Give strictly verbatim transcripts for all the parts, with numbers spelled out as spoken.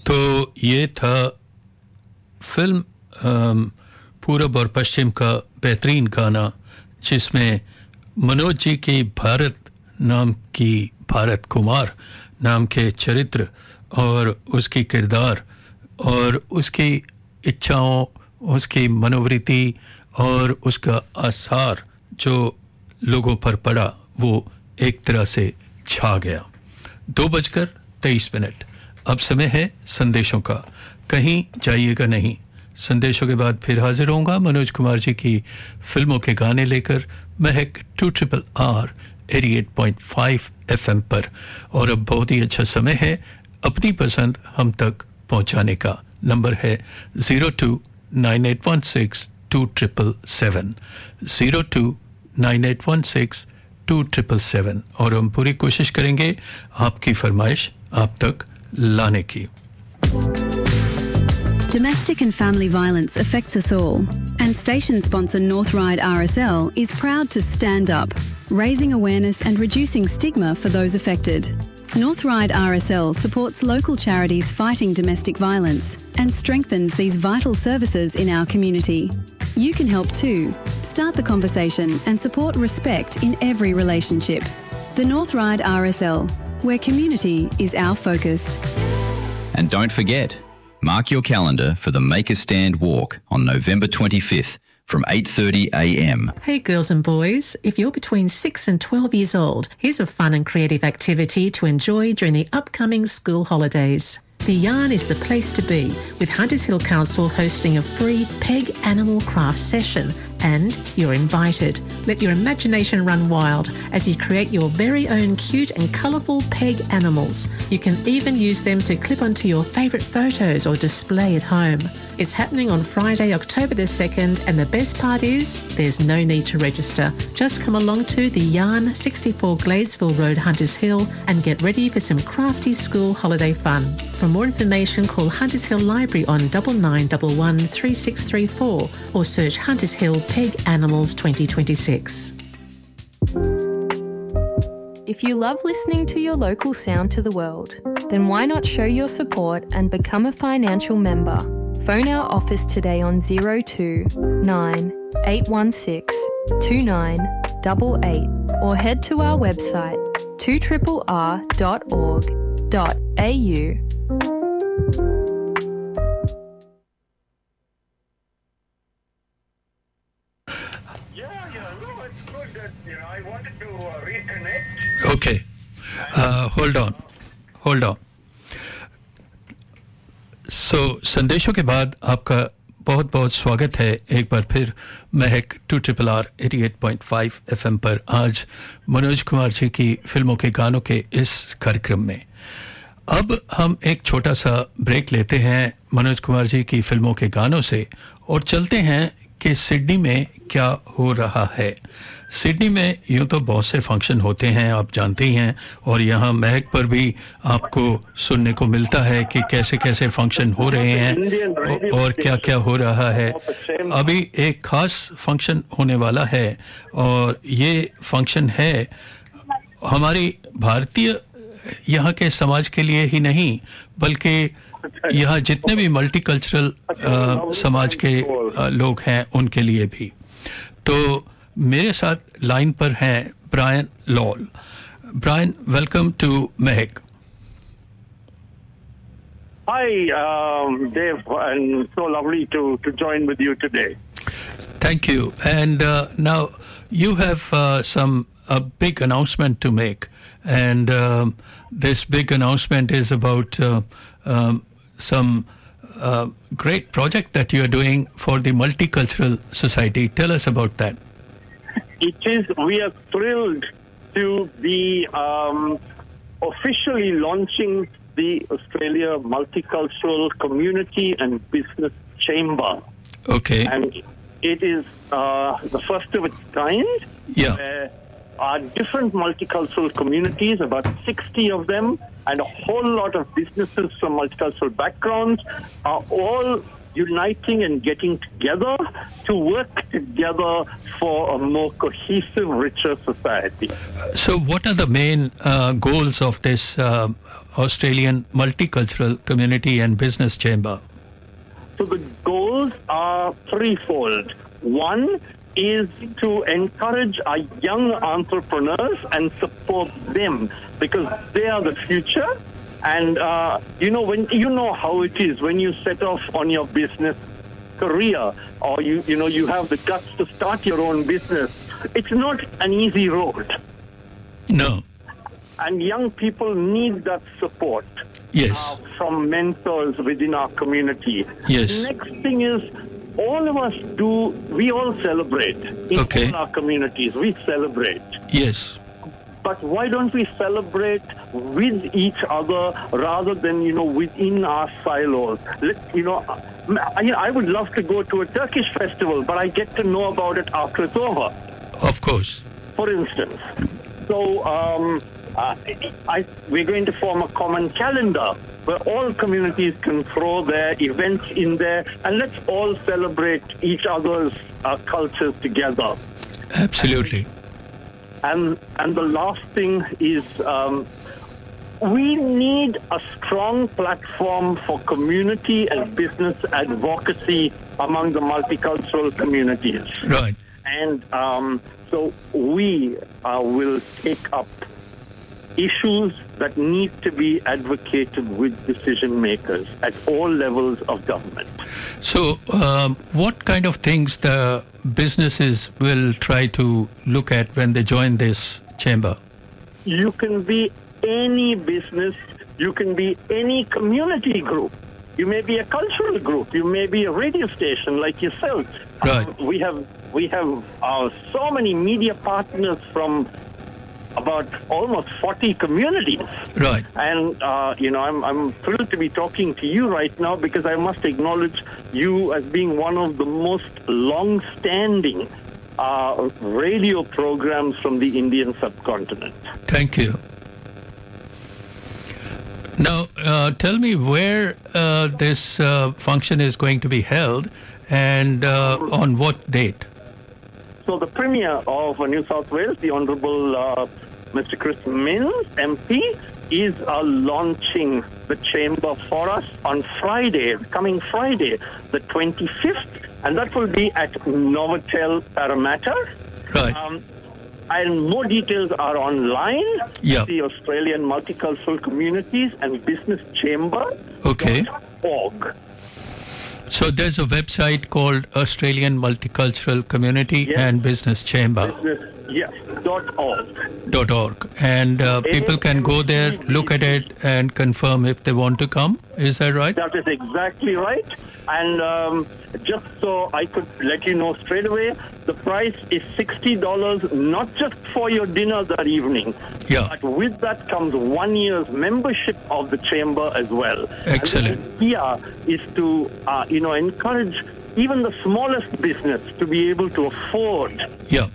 तो ये था फिल्म पूरब और पश्चिम का बेहतरीन गाना, जिसमें मनोज जी की भारत नाम की भारत कुमार नाम के चरित्र और उसकी किरदार और उसकी इच्छाओं, उसकी मनोवृत्ति और उसका आसार जो लोगों पर पड़ा, वो एक तरह से छा गया। दो बजकर तेईस मिनट अब समय है संदेशों का। कहीं जाइएगा नहीं, संदेशों के बाद फिर हाजिर होऊंगा मनोज कुमार जी की फिल्मों के गाने लेकर महक टू ट्रिपल आर अठासी पॉइंट फाइव एफएम पर। और अब बहुत ही अच्छा समय है अपनी पसंद हम तक पहुंचाने का। नंबर है zero two nine eight one six to triple seven, zero two nine eight one six to triple seven. और हम पूरी कोशिश करेंगे आपकी फरमाइश आप तक लाने की। Domestic and family violence affects us all, and station sponsor North Ride R S L is proud to stand up, raising awareness and reducing stigma for those affected. North Ride R S L supports local charities fighting domestic violence and strengthens these vital services in our community. You can help too. Start the conversation and support respect in every relationship. The North Ride R S L, where community is our focus. And don't forget, mark your calendar for the Make a Stand walk on November twenty-fifth from eight thirty a m. Hey girls and boys, if you're between six and twelve years old, here's a fun and creative activity to enjoy during the upcoming school holidays. The Yarn is the place to be, with Hunters Hill Council hosting a free peg animal craft session, and you're invited. Let your imagination run wild as you create your very own cute and colourful peg animals. You can even use them to clip onto your favourite photos or display at home. It's happening on Friday, October the second, and the best part is there's no need to register. Just come along to the Yarn, sixty-four Gladesville Road, Hunters Hill, and get ready for some crafty school holiday fun. For more information, call Hunters Hill Library on nine nine one one three six three four or search Hunters Hill Peg Animals twenty twenty-six. If you love listening to your local sound to the world, then why not show your support and become a financial member? Phone our office today on zero two nine eight one six two nine eight eight or head to our website two r r r dot org dot a u. Okay, uh, hold on, hold on. So, संदेशों के बाद आपका बहुत बहुत स्वागत है एक बार फिर महक to triple R eighty eight point five FM पर। आज मनोज कुमार जी की फिल्मों के गानों के इस कार्यक्रम में अब हम एक छोटा सा ब्रेक लेते हैं मनोज कुमार जी की फिल्मों के गानों से और चलते हैं कि सिडनी में क्या हो रहा है। सिडनी में यूँ तो बहुत से फंक्शन होते हैं, आप जानते ही हैं, और यहाँ महक पर भी आपको सुनने को मिलता है कि कैसे कैसे फंक्शन हो रहे हैं और क्या क्या हो रहा है। अभी एक खास फंक्शन होने वाला है और ये फंक्शन है हमारी भारतीय यहाँ के समाज के लिए ही नहीं, बल्कि यहाँ जितने भी मल्टीकल्चरल समाज के आ, लोग हैं उनके लिए भी। तो मेरे साथ लाइन पर हैं Brian lol. Brian, welcome to Mahak. Hi, um, Dave, and so lovely to, to join with you today. Thank you. And uh, now you have uh, some a big announcement to make, and um, this big announcement is about uh, um, some uh, great project that you are doing for the Multicultural Society. Tell us about that. It is, we are thrilled to be um, officially launching the Australia Multicultural Community and Business Chamber. Okay. And it is uh, the first of its kind. Yeah. Where our different multicultural communities, about sixty of them, and a whole lot of businesses from multicultural backgrounds are all uniting and getting together to work together for a more cohesive, richer society. So what are the main uh, goals of this uh, Australian Multicultural Community and Business Chamber? So the goals are threefold. One is to encourage our young entrepreneurs and support them because they are the future. And, uh, you know, when you know how it is when you set off on your business career or, you, you know, you have the guts to start your own business, it's not an easy road. No. And young people need that support. Yes. Uh, from mentors within our community. Yes. Next thing is, all of us do, we all celebrate in Okay. all our communities. We celebrate. Yes. But why don't we celebrate with each other rather than, you know, within our silos? Let, you know, I, I would love to go to a Turkish festival, but I get to know about it after it's over, Of course. for instance. So um, uh, I, we're going to form a common calendar where all communities can throw their events in there, and let's all celebrate each other's uh, cultures together. Absolutely. And and the last thing is um, we need a strong platform for community and business advocacy among the multicultural communities. Right. And um, so we uh, will take up issues that need to be advocated with decision makers at all levels of government. So, um, what kind of things the businesses will try to look at when they join this chamber? You can be any business, you can be any community group. You may be a cultural group, you may be a radio station like yourself. Right. Um, we have we have uh, so many media partners from about almost forty communities. Right. And, uh, you know, I'm, I'm thrilled to be talking to you right now because I must acknowledge you as being one of the most long-standing uh, radio programs from the Indian subcontinent. Thank you. Now, uh, tell me where uh, this uh, function is going to be held and uh, on what date? So the Premier of uh, New South Wales, the Honourable uh, Mister Chris Minns, M P, is uh, launching the chamber for us on Friday, coming Friday, the twenty-fifth, and that will be at Novotel Parramatta. Right. Um, and more details are online. Yeah. The Australian Multicultural Communities and Business Chamber. Okay. Org. So there's a website called Australian Multicultural Community Yes. and Business Chamber Business, yes, dot org. dot org, and uh, people can go there, look at it, and confirm if they want to come. Is that right? That is exactly right. And um, just so I could let you know straight away, the price is sixty dollars, not just for your dinner that evening. Yeah. But with that comes one year's membership of the chamber as well. Excellent. And the idea is to, uh, you know, encourage even the smallest business to be able to afford Yeah.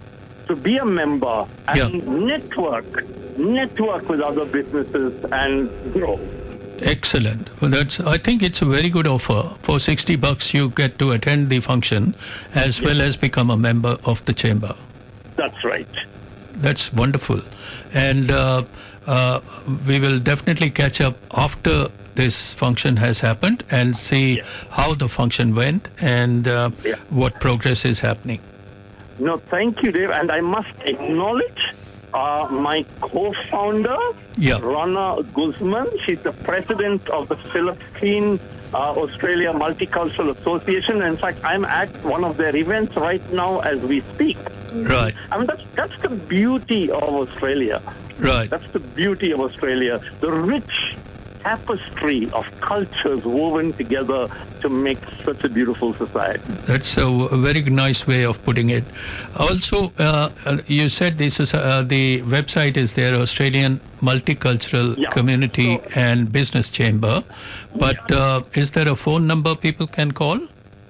to be a member and Yeah. network, network with other businesses and grow. Excellent. Well, that's. I think it's a very good offer. For sixty bucks, you get to attend the function as well as become a member of the chamber. That's right. That's wonderful, and uh, uh, we will definitely catch up after this function has happened and see Yeah. how the function went and uh, Yeah. what progress is happening. No, thank you, Dave. And I must acknowledge uh, my co-founder, Yeah. Rana Guzman. She's the president of the Philippine uh, Australia Multicultural Association. In fact, I'm at one of their events right now as we speak. Right. I mean, that's, that's the beauty of Australia. Right. That's the beauty of Australia. The rich tapestry of cultures woven together to make such a beautiful society. That's a, a very nice way of putting it. Also, uh, uh, you said this is uh, the website is there, Australian Multicultural Yeah. Community So- and Business Chamber. But uh, is there a phone number people can call?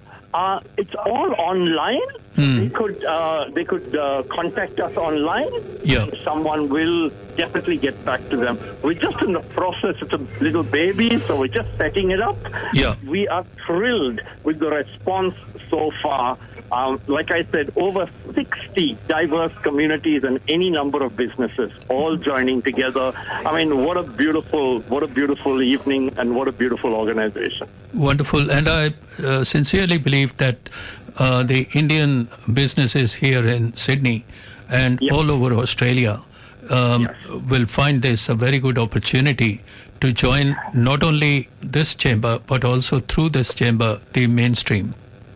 Uh, it's all online. Hmm. They could uh, they could uh, contact us online. Yeah. And someone will definitely get back to them. We're just in the process. It's a little baby, so we're just setting it up. Yeah. We are thrilled with the response so far Um, like I said, over sixty diverse communities and any number of businesses all joining together. I mean, what a beautiful, what a beautiful evening and what a beautiful organization. Wonderful. And I uh, sincerely believe that uh, the Indian businesses here in Sydney and Yes. all over Australia um, Yes. will find this a very good opportunity to join not only this chamber, but also through this chamber, the mainstream.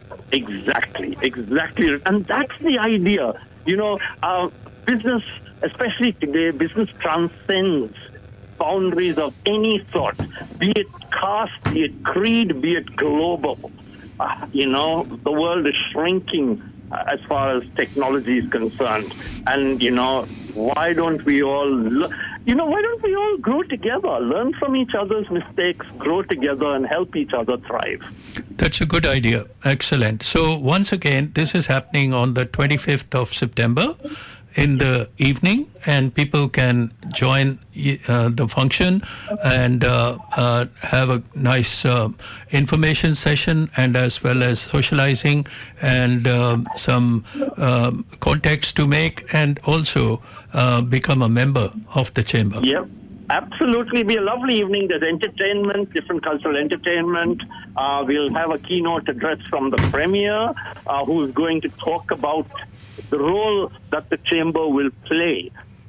Exactly, exactly. And that's the idea. You know, uh, business, especially today, business transcends boundaries of any sort, be it caste, be it creed, be it global. Uh, you know, the world is shrinking uh, as far as technology is concerned. And, you know, why don't we all, l- you know, why don't we all grow together, learn from each other's mistakes, grow together and help each other thrive? That's a good idea. Excellent. So once again, this is happening on the twenty-fifth of September in the evening, and people can join uh, the function and uh, uh, have a nice uh, information session, and as well as socializing and um, some um, contacts to make, and also uh, become a member of the chamber. Yep. Absolutely, be a lovely evening. There's entertainment, different cultural entertainment. Uh, we'll have a keynote address from the Premier, uh, who's going to talk about the role that the Chamber will play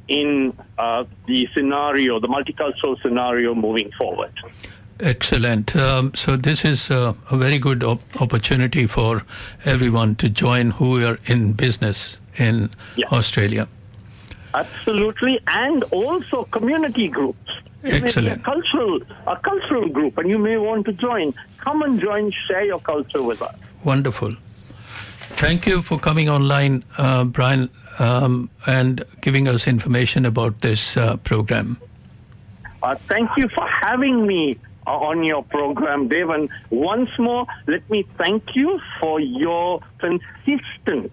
in uh, the scenario, the multicultural scenario moving forward. Excellent. Um, so this is uh, a very good op- opportunity for everyone to join who are in business in Yeah. Australia. Absolutely, and also community groups. It may be Excellent. A cultural, a cultural group, and you may want to join. Come and join, share your culture with us. Wonderful. Thank you for coming online, uh, Brian, um, and giving us information about this uh, program. Uh, thank you for having me uh, on your program, Dave. And once more, let me thank you for your consistent,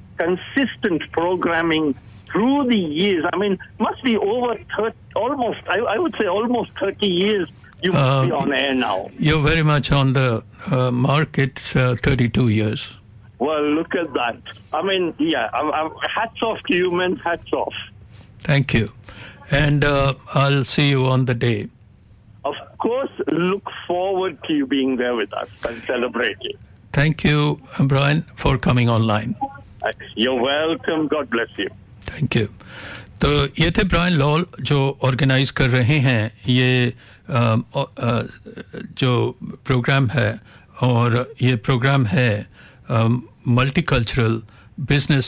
consistent programming through the years. I mean, must be over thirty, almost, I, I would say almost thirty years you must Uh, be on air now. You're very much on the uh, mark. It's uh, thirty-two years. Well, look at that. I mean, yeah, I'm, I'm, hats off to you, man, hats off. Thank you. And uh, I'll see you on the day. Of course, look forward to you being there with us and celebrating. Thank you, Brian, for coming online. Uh, You're welcome. God bless you. Thank you. तो ये थे Brian lol जो organise कर रहे हैं ये आ, आ, जो programme है, और ये प्रोग्राम है multicultural business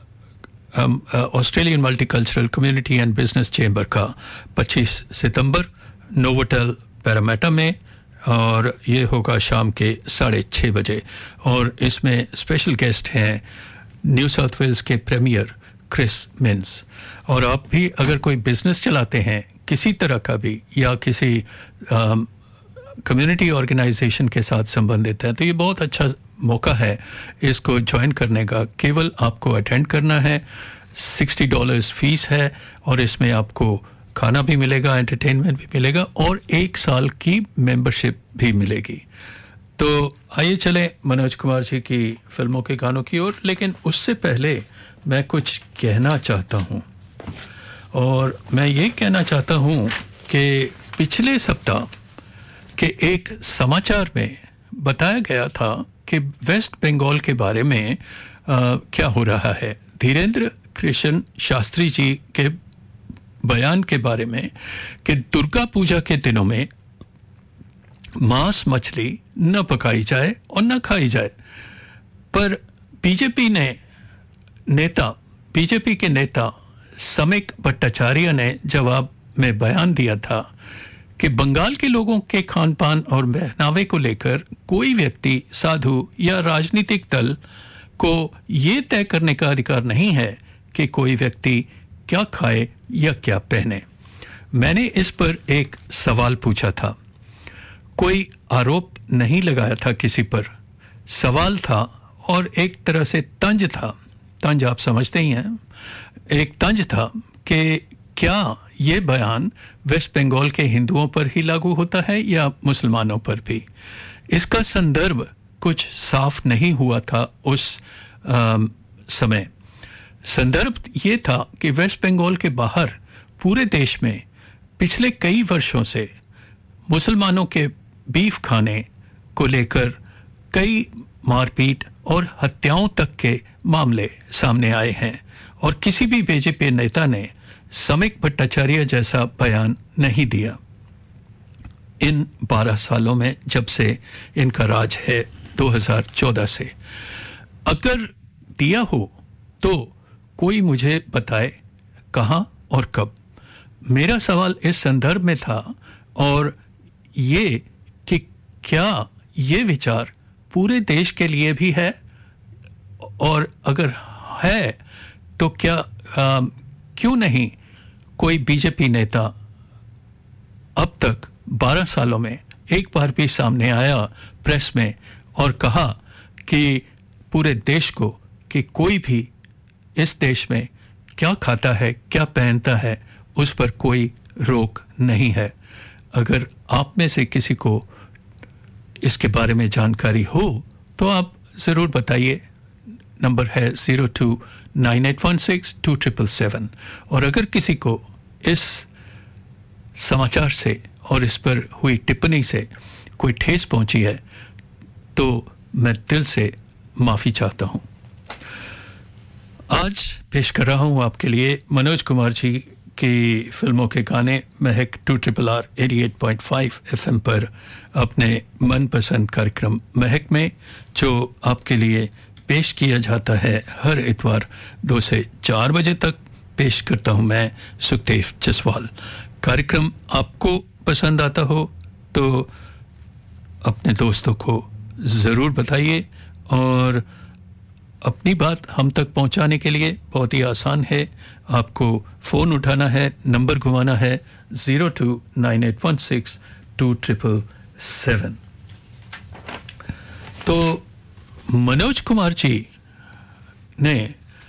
Australian multicultural community and business chamber का पच्चीस सितंबर नोवोटेल पैरामेटा में, और ये होगा शाम के साढ़े छः बजे. और इसमें स्पेशल गेस्ट हैं न्यू साउथ वेल्स के प्रीमियर क्रिस मिन्स. और आप भी अगर कोई बिजनेस चलाते हैं किसी तरह का भी, या किसी कम्युनिटी ऑर्गेनाइजेशन के साथ संबंधित है, तो ये बहुत अच्छा मौका है इसको ज्वाइन करने का. केवल आपको अटेंड करना है. सिक्सटी डॉलर्स फीस है, और इसमें आपको खाना भी मिलेगा, एंटरटेनमेंट भी मिलेगा, और एक साल की मेंबरशिप भी मिलेगी. तो आइए चलें मनोज कुमार जी की फिल्मों के गानों की ओर. लेकिन उससे पहले मैं कुछ कहना चाहता हूँ, और मैं ये कहना चाहता हूँ कि पिछले सप्ताह के एक समाचार में बताया गया था कि वेस्ट बंगाल के बारे में आ, क्या हो रहा है. धीरेन्द्र कृष्ण शास्त्री जी के बयान के बारे में कि दुर्गा पूजा के दिनों में मांस मछली न पकाई जाए और न खाई जाए. पर बीजेपी ने नेता बीजेपी के नेता समिक भट्टाचार्य ने जवाब में बयान दिया था कि बंगाल के लोगों के खान पान और पहनावे को लेकर कोई व्यक्ति, साधु या राजनीतिक दल को ये तय करने का अधिकार नहीं है कि कोई व्यक्ति क्या खाए या क्या पहने. मैंने इस पर एक सवाल पूछा था. कोई आरोप नहीं लगाया था किसी पर. सवाल था, और एक तरह से तंज था. तंज आप समझते ही हैं. एक तंज था कि क्या ये बयान वेस्ट बंगाल के हिंदुओं पर ही लागू होता है या मुसलमानों पर भी. इसका संदर्भ कुछ साफ नहीं हुआ था उस समय। संदर्भ ये था कि वेस्ट बंगाल के बाहर पूरे देश में पिछले कई वर्षों से मुसलमानों के बीफ खाने को लेकर कई मारपीट और हत्याओं तक के मामले सामने आए हैं और किसी भी बीजेपी नेता ने समीक भट्टाचार्य जैसा बयान नहीं दिया। इन बारह सालों में जब से इनका राज है दो हज़ार चौदह से, अगर दिया हो तो कोई मुझे बताए कहाँ और कब। मेरा सवाल इस संदर्भ में था और ये कि क्या ये विचार पूरे देश के लिए भी है, और अगर है तो क्या आ, क्यों नहीं कोई बीजेपी नेता अब तक बारह सालों में एक बार भी सामने आया प्रेस में और कहा कि पूरे देश को कि कोई भी इस देश में क्या खाता है, क्या पहनता है, उस पर कोई रोक नहीं है। अगर आप में से किसी को इसके बारे में जानकारी हो तो आप ज़रूर बताइए। नंबर है zero two nine eight one six to triple seven. और अगर किसी को इस समाचार से और इस पर हुई टिप्पणी से कोई ठेस पहुंची है तो मैं दिल से माफ़ी चाहता हूं। आज पेश कर रहा हूं आपके लिए मनोज कुमार जी की फिल्मों के गाने महक to triple R eighty eight point five F M पर अपने मनपसंद कार्यक्रम महक में, जो आपके लिए पेश किया जाता है हर इतवार दो से चार बजे तक। पेश करता हूं मैं सुखदेव जसवाल। कार्यक्रम आपको पसंद आता हो तो अपने दोस्तों को ज़रूर बताइए और अपनी बात हम तक पहुंचाने के लिए बहुत ही आसान है। आपको फ़ोन उठाना है, नंबर घुमाना है zero two nine eight one six to triple seven. तो मनोज कुमार जी ने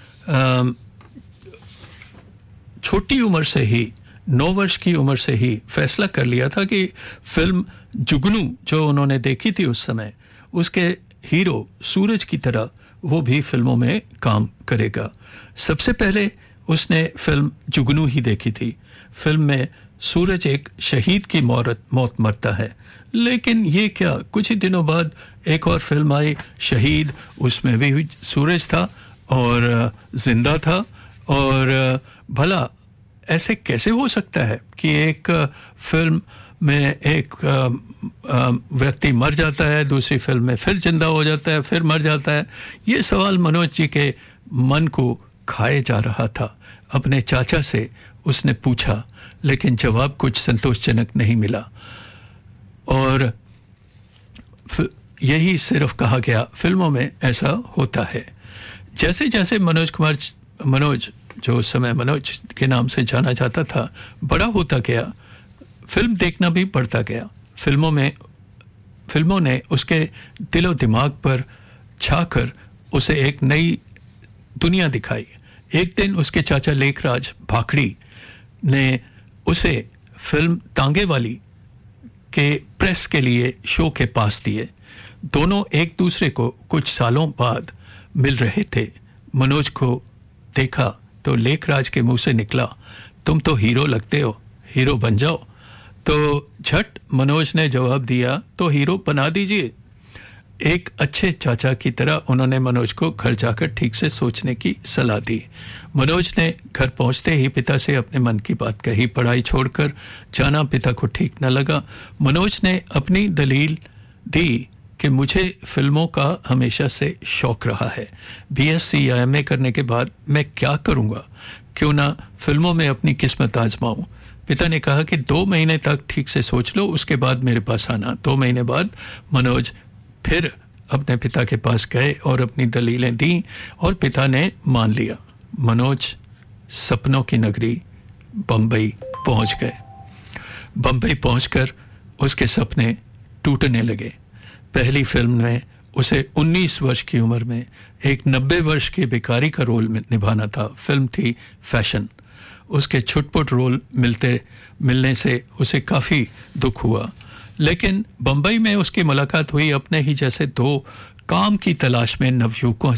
छोटी उम्र से ही, नौ वर्ष की उम्र से ही फैसला कर लिया था कि फिल्म जुगनू जो उन्होंने देखी थी उस समय, उसके हीरो सूरज की तरह वो भी फिल्मों में काम करेगा। सबसे पहले उसने फिल्म जुगनू ही देखी थी। फिल्म में सूरज एक शहीद की मौत मौत मरता है, लेकिन ये क्या, कुछ ही दिनों बाद एक और फिल्म आई शहीद, उसमें भी सूरज था और जिंदा था। और भला ऐसे कैसे हो सकता है कि एक फिल्म में एक व्यक्ति मर जाता है, दूसरी फिल्म में फिर जिंदा हो जाता है, फिर मर जाता है। ये सवाल मनोज जी के मन को खाए जा रहा था। अपने चाचा से उसने पूछा, लेकिन जवाब कुछ संतोषजनक नहीं मिला और यही सिर्फ कहा गया फिल्मों में ऐसा होता है। जैसे जैसे मनोज कुमार मनोज जो उस समय मनोज के नाम से जाना जाता था बड़ा होता गया, फिल्म देखना भी बढ़ता गया। फिल्मों में फिल्मों ने उसके दिलो दिमाग पर छाकर उसे एक नई दुनिया दिखाई। एक दिन उसके चाचा लेखराज भाखड़ी ने उसे फिल्म तांगे वाली के प्रेस के लिए शो के पास दिए। दोनों एक दूसरे को कुछ सालों बाद मिल रहे थे। मनोज को देखा तो लेखराज के मुंह से निकला, तुम तो हीरो लगते हो, हीरो बन जाओ। तो झट मनोज ने जवाब दिया, तो हीरो बना दीजिए। एक अच्छे चाचा की तरह उन्होंने मनोज को घर जाकर ठीक से सोचने की सलाह दी। मनोज ने घर पहुंचते ही पिता से अपने मन की बात कही। पढ़ाई छोड़कर जाना पिता को ठीक न लगा। मनोज ने अपनी दलील दी कि मुझे फिल्मों का हमेशा से शौक रहा है। बीएससी या एमए करने के बाद मैं क्या करूंगा, क्यों ना फिल्मों में अपनी किस्मत आजमाऊं। पिता ने कहा कि दो महीने तक ठीक से सोच लो, उसके बाद मेरे पास आना। दो महीने बाद मनोज फिर अपने पिता के पास गए और अपनी दलीलें दी और पिता ने मान लिया। मनोज सपनों की नगरी बम्बई पहुंच गए। बम्बई पहुंचकर उसके सपने टूटने लगे। पहली फिल्म में उसे उन्नीस वर्ष की उम्र में एक नब्बे वर्ष के भिखारी का रोल निभाना था। फिल्म थी फैशन। उसके छुटपुट रोल मिलते मिलने से उसे काफ़ी दुख हुआ, लेकिन बम्बई में उसकी मुलाकात हुई अपने ही जैसे दो काम की तलाश में नवयुवकों से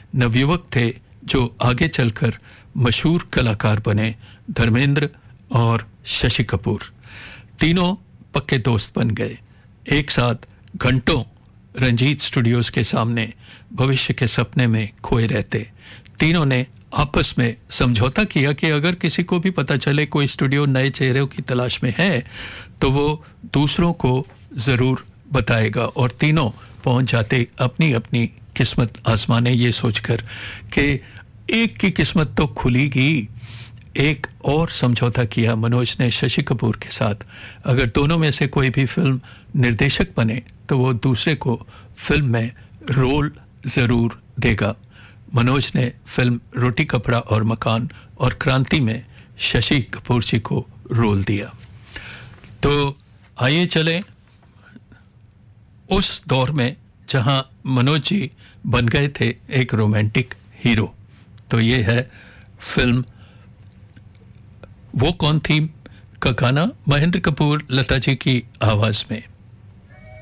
नवयुवक थे जो आगे चलकर मशहूर कलाकार बने, धर्मेंद्र और शशि कपूर। तीनों पक्के दोस्त बन गए, एक साथ घंटों रंजीत स्टूडियोज के सामने भविष्य के सपने में खोए रहते। तीनों ने आपस में समझौता किया कि अगर किसी को भी पता चले कोई स्टूडियो नए चेहरों की तलाश में है तो वो दूसरों को ज़रूर बताएगा, और तीनों पहुंच जाते अपनी अपनी किस्मत आजमाने, ये सोचकर कि एक की किस्मत तो खुलेगी। एक और समझौता किया मनोज ने शशि कपूर के साथ, अगर दोनों में से कोई भी फिल्म निर्देशक बने तो वो दूसरे को फिल्म में रोल ज़रूर देगा। मनोज ने फिल्म रोटी कपड़ा और मकान और क्रांति में शशि कपूर जी को रोल दिया। तो आइए चलें उस दौर में जहां मनोज जी बन गए थे एक रोमांटिक हीरो। तो ये है फिल्म वो कौन थी का गाना, महेंद्र कपूर लता जी की आवाज में।